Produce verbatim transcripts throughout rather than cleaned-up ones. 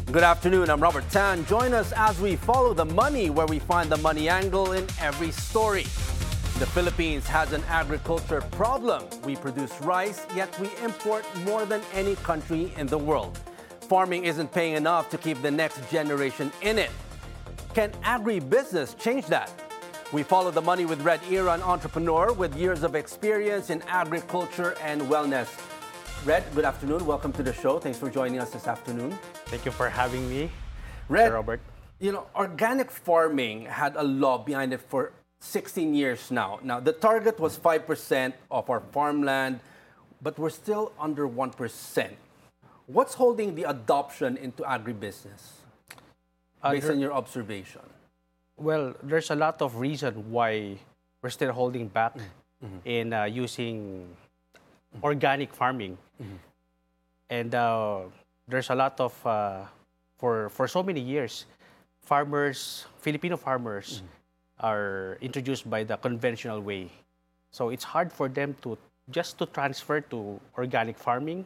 Good afternoon, I'm Robert Tan. Join us as we follow the money, where we find the money angle in every story. The Philippines has an agriculture problem. We produce rice, yet we import more than any country in the world. Farming isn't paying enough to keep the next generation in it. Can agribusiness change that? We follow the money with Red Era, an entrepreneur with years of experience in agriculture and wellness. Red, good afternoon. Welcome to the show. Thanks for joining us this afternoon. Thank you for having me, Red, Sir Robert. You know, organic farming had a law behind it for sixteen years now. Now, the target was five percent of our farmland, but we're still under one percent. What's holding the adoption into agribusiness, based Uh, on your observation? Well, there's a lot of reason why we're still holding back Mm-hmm. in uh, using organic farming. Mm-hmm. And uh, there's a lot of, uh, for, for so many years, farmers, Filipino farmers, Mm-hmm. are introduced by the conventional way. So it's hard for them to just to transfer to organic farming.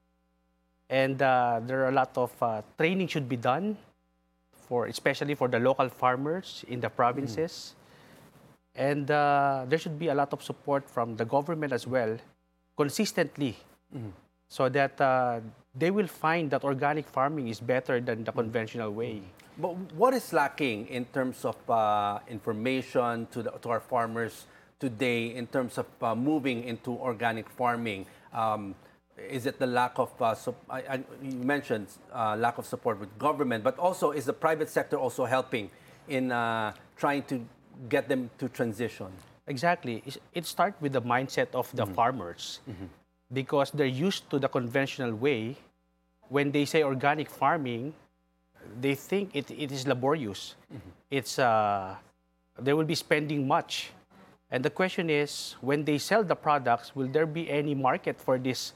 And uh, there are a lot of uh, training should be done, for especially for the local farmers in the provinces. And uh, there should be a lot of support from the government as well, consistently, so that uh, they will find that organic farming is better than the conventional way. But what is lacking in terms of uh, information to, the, to our farmers today in terms of uh, moving into organic farming? Um, is it the lack of, uh, sup- I, I, you mentioned uh, lack of support with government, but also is the private sector also helping in uh, trying to get them to transition? Exactly. It's- It starts with the mindset of the farmers, because they're used to the conventional way. When they say organic farming, they think it, it is laborious. It's uh, they will be spending much. And the question is, when they sell the products, will there be any market for this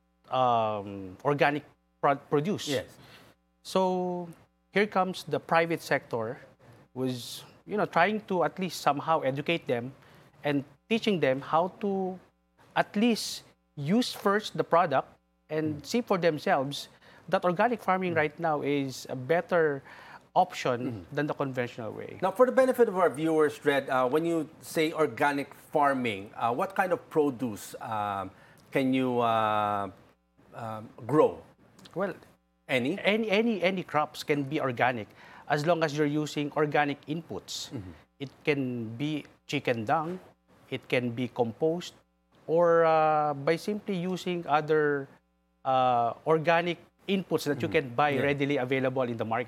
um, organic pro- produce? Yes. So here comes the private sector, was you know trying to at least somehow educate them and teaching them how to at least use first the product and see for themselves that organic farming right now is a better option than the conventional way. Now, for the benefit of our viewers, Red, uh, when you say organic farming, uh, what kind of produce um, can you uh, um, grow? Well, Any? any any any crops can be organic as long as you're using organic inputs. It can be chicken dung, it can be compost, or uh, by simply using other uh, organic inputs that you can buy Yeah. readily available in the market.